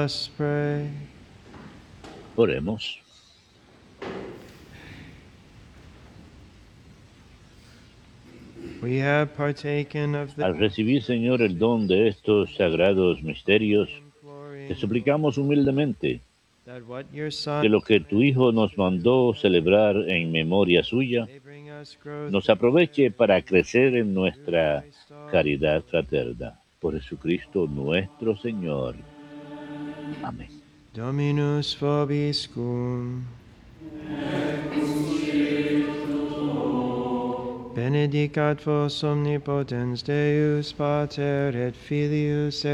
Let's pray. Oremos. We have partaken of the Al recibir, Señor, el don de estos sagrados misterios, te suplicamos humildemente that what your Son que lo que tu Hijo nos mandó celebrar en memoria suya, may bring us growth nos aproveche para crecer en through nuestra Christ our caridad Lord. fraterna. Por Jesucristo nuestro Señor. Amén. Dominus vobiscum. Benedicat vos omnipotens Deus Pater et Filius